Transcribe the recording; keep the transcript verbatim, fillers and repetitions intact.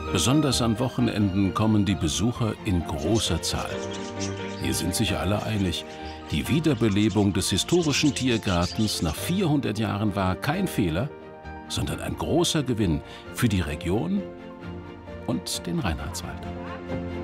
Besonders an Wochenenden kommen die Besucher in großer Zahl. Hier sind sich alle einig, die Wiederbelebung des historischen Tiergartens nach vierhundert Jahren war kein Fehler, sondern ein großer Gewinn für die Region und den Reinhardswald.